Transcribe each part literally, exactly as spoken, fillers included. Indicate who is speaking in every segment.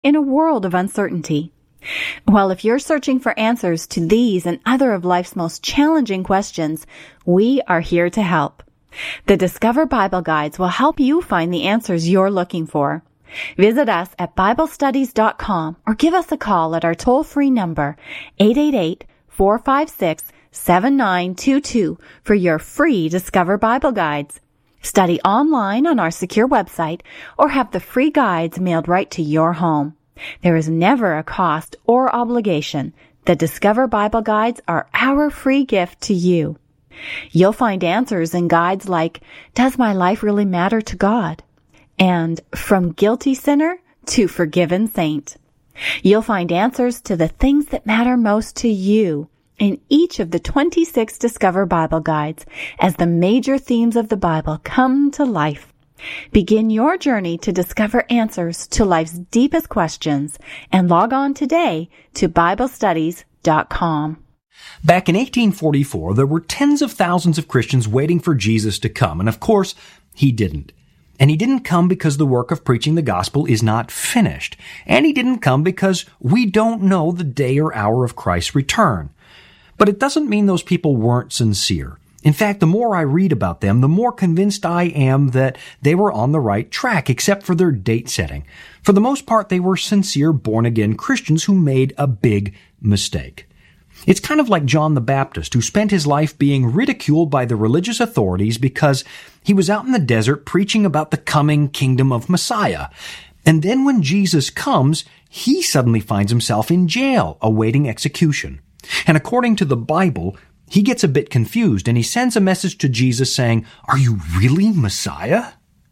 Speaker 1: in a world of uncertainty. Well, if you're searching for answers to these and other of life's most challenging questions, we are here to help. The Discover Bible Guides will help you find the answers you're looking for. Visit us at Bible Studies dot com or give us a call at our toll-free number, eight eight eight, four five six, seven nine two two, for your free Discover Bible Guides. Study online on our secure website or have the free guides mailed right to your home. There is never a cost or obligation. The Discover Bible Guides are our free gift to you. You'll find answers in guides like, Does My Life Really Matter to God? And From Guilty Sinner to Forgiven Saint. You'll find answers to the things that matter most to you in each of the twenty-six Discover Bible Guides as the major themes of the Bible come to life. Begin your journey to discover answers to life's deepest questions and log on today to Bible Studies dot com.
Speaker 2: Back in eighteen forty-four, there were tens of thousands of Christians waiting for Jesus to come, and of course, he didn't. And he didn't come because the work of preaching the gospel is not finished. And he didn't come because we don't know the day or hour of Christ's return. But it doesn't mean those people weren't sincere. In fact, the more I read about them, the more convinced I am that they were on the right track, except for their date setting. For the most part, they were sincere, born-again Christians who made a big mistake. It's kind of like John the Baptist, who spent his life being ridiculed by the religious authorities because he was out in the desert preaching about the coming kingdom of Messiah. And then when Jesus comes, he suddenly finds himself in jail, awaiting execution. And according to the Bible, he gets a bit confused and he sends a message to Jesus saying, Are you really Messiah?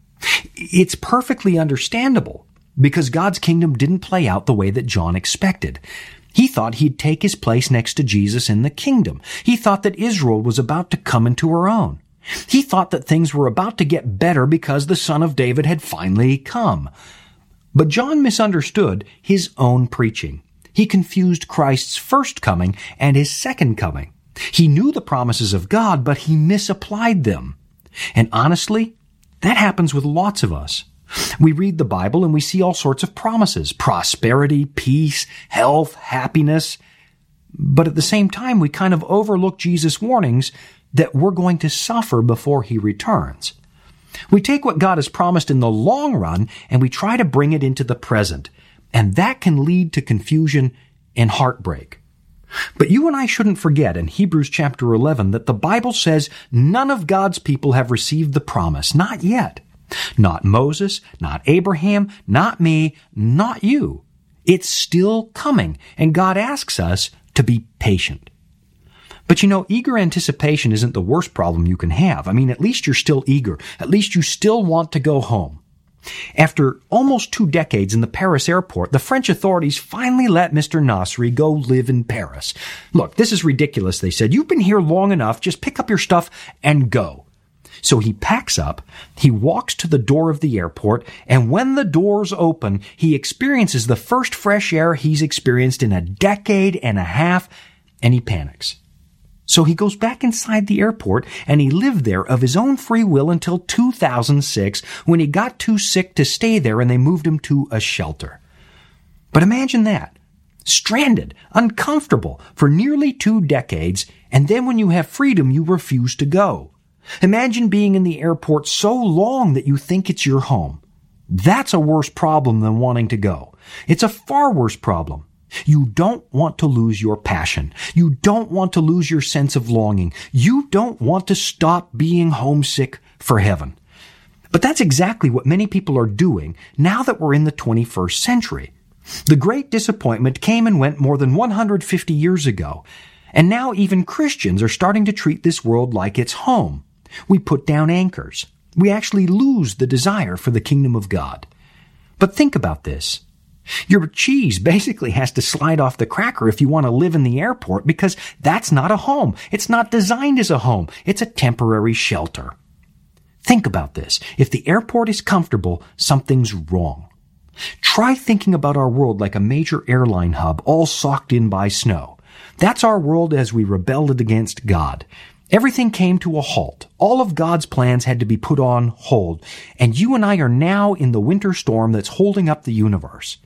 Speaker 2: It's perfectly understandable because God's kingdom didn't play out the way that John expected. He thought he'd take his place next to Jesus in the kingdom. He thought that Israel was about to come into her own. He thought that things were about to get better because the Son of David had finally come. But John misunderstood his own preaching. He confused Christ's first coming and his second coming. He knew the promises of God, but he misapplied them. And honestly, that happens with lots of us. We read the Bible and we see all sorts of promises, prosperity, peace, health, happiness. But at the same time, we kind of overlook Jesus' warnings that we're going to suffer before he returns. We take what God has promised in the long run and we try to bring it into the present. And that can lead to confusion and heartbreak. But you and I shouldn't forget in Hebrews chapter eleven that the Bible says none of God's people have received the promise. Not yet. Not Moses, not Abraham, not me, not you. It's still coming, and God asks us to be patient. But you know, eager anticipation isn't the worst problem you can have. I mean, at least you're still eager. At least you still want to go home. After almost two decades in the Paris airport, the French authorities finally let Mister Nasri go live in Paris. Look, this is ridiculous, they said. You've been here long enough. Just pick up your stuff and go. So he packs up, he walks to the door of the airport, and when the doors open, he experiences the first fresh air he's experienced in a decade and a half, and he panics. So he goes back inside the airport, and he lived there of his own free will until two thousand six, when he got too sick to stay there and they moved him to a shelter. But imagine that. Stranded, uncomfortable for nearly two decades, and then when you have freedom, you refuse to go. Imagine being in the airport so long that you think it's your home. That's a worse problem than wanting to go. It's a far worse problem. You don't want to lose your passion. You don't want to lose your sense of longing. You don't want to stop being homesick for heaven. But that's exactly what many people are doing now that we're in the twenty-first century. The Great Disappointment came and went more than one hundred fifty years ago. And now even Christians are starting to treat this world like it's home. We put down anchors. We actually lose the desire for the kingdom of God. But think about this. Your cheese basically has to slide off the cracker if you want to live in the airport because that's not a home. It's not designed as a home. It's a temporary shelter. Think about this. If the airport is comfortable, something's wrong. Try thinking about our world like a major airline hub all socked in by snow. That's our world as we rebelled against God. Everything came to a halt. All of God's plans had to be put on hold. And you and I are now in the winter storm that's holding up the universe.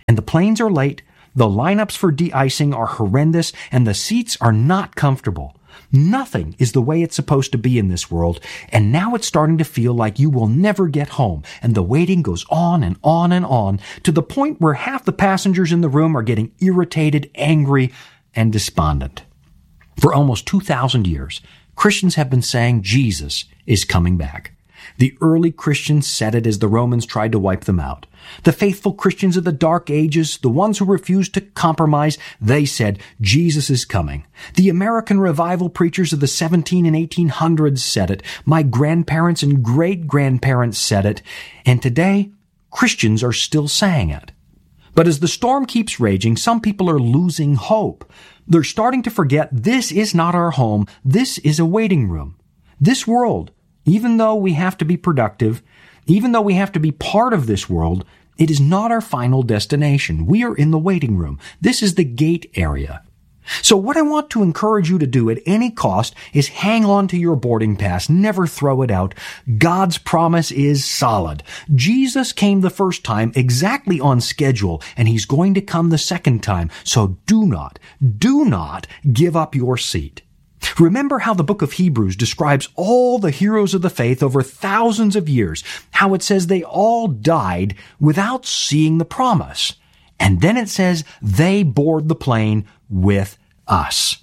Speaker 2: And the planes are late, the lineups for de-icing are horrendous, and the seats are not comfortable. Nothing is the way it's supposed to be in this world, and now it's starting to feel like you will never get home, and the waiting goes on and on and on, to the point where half the passengers in the room are getting irritated, angry, and despondent. For almost two thousand years, Christians have been saying Jesus is coming back. The early Christians said it as the Romans tried to wipe them out. The faithful Christians of the Dark Ages, the ones who refused to compromise, they said, Jesus is coming. The American revival preachers of the seventeen and eighteen hundreds said it. My grandparents and great-grandparents said it. And today, Christians are still saying it. But as the storm keeps raging, some people are losing hope. They're starting to forget this is not our home. This is a waiting room. This world, even though we have to be productive, even though we have to be part of this world, it is not our final destination. We are in the waiting room. This is the gate area. So what I want to encourage you to do at any cost is hang on to your boarding pass. Never throw it out. God's promise is solid. Jesus came the first time exactly on schedule, and he's going to come the second time. So do not, do not give up your seat. Remember how the book of Hebrews describes all the heroes of the faith over thousands of years, how it says they all died without seeing the promise. And then it says they board the plane with us.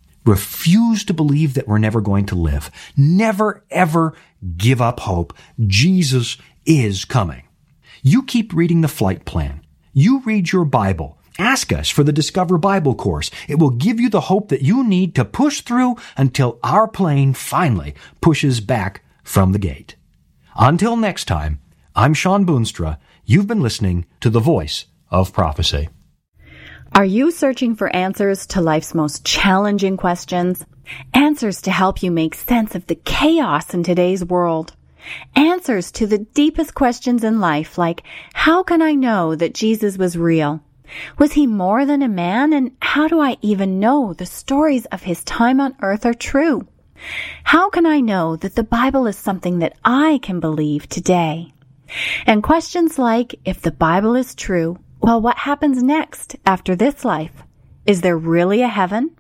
Speaker 2: Refuse to believe that we're never going to live. Never, ever give up hope. Jesus is coming. You keep reading the flight plan. You read your Bible. Ask us for the Discover Bible course. It will give you the hope that you need to push through until our plane finally pushes back from the gate. Until next time, I'm Sean Boonstra. You've been listening to The Voice of Prophecy.
Speaker 1: Are you searching for answers to life's most challenging questions? Answers to help you make sense of the chaos in today's world? Answers to the deepest questions in life, like, how can I know that Jesus was real? Was he more than a man? And how do I even know the stories of his time on earth are true? How can I know that the Bible is something that I can believe today? And questions like, if the Bible is true, well, what happens next after this life? Is there really a heaven?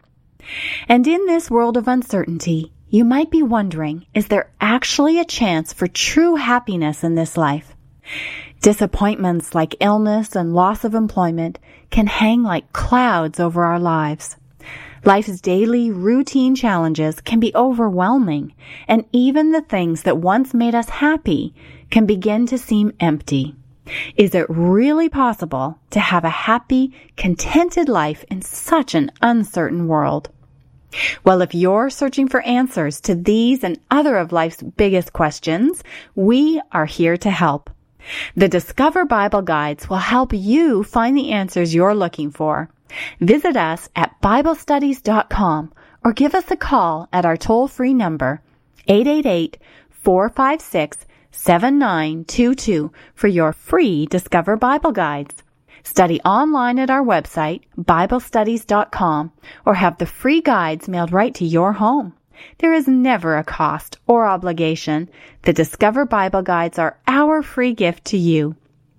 Speaker 1: And in this world of uncertainty, you might be wondering, is there actually a chance for true happiness in this life? Disappointments like illness and loss of employment can hang like clouds over our lives. Life's daily routine challenges can be overwhelming, and even the things that once made us happy can begin to seem empty. Is it really possible to have a happy, contented life in such an uncertain world? Well, if you're searching for answers to these and other of life's biggest questions, we are here to help. The Discover Bible Guides will help you find the answers you're looking for. Visit us at Bible Studies dot com or give us a call at our toll-free number, eight eight eight, four five six, seven nine two two, for your free Discover Bible Guides. Study online at our website, Bible Studies dot com, or have the free guides mailed right to your home. There is never a cost or obligation. The Discover Bible Guides are our free gift to you.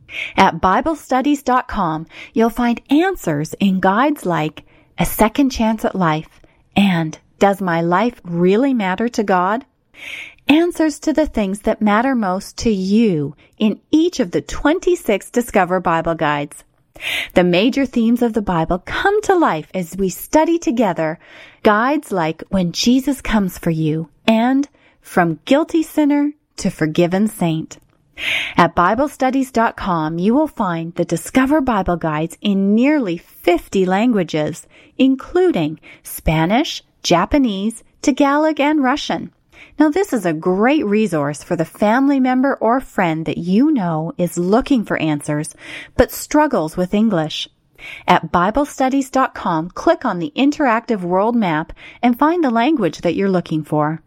Speaker 1: At Bible Studies dot com, you'll find answers in guides like A Second Chance at Life and Does My Life Really Matter to God? Answers to the things that matter most to you in each of the twenty-six Discover Bible Guides. The major themes of the Bible come to life as we study together guides like When Jesus Comes for You and From Guilty Sinner to Forgiven Saint. At Bible Studies dot com, you will find the Discover Bible Guides in nearly fifty languages, including Spanish, Japanese, Tagalog, and Russian. Now, this is a great resource for the family member or friend that you know is looking for answers but struggles with English. At Bible Studies dot com, click on the interactive world map and find the language that you're looking for.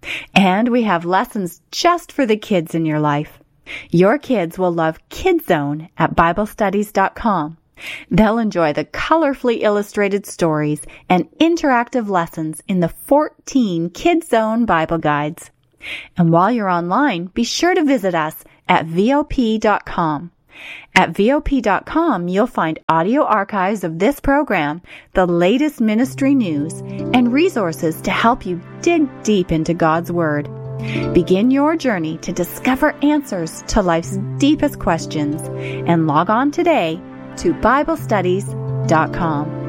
Speaker 1: And we have lessons just for the kids in your life. Your kids will love Kid Zone at Bible Studies dot com. They'll enjoy the colorfully illustrated stories and interactive lessons in the fourteen Kid Zone Bible Guides. And while you're online, be sure to visit us at V O P dot com. At V O P dot com, you'll find audio archives of this program, the latest ministry news, and resources to help you dig deep into God's Word. Begin your journey to discover answers to life's deepest questions and log on today to Bible Studies dot com.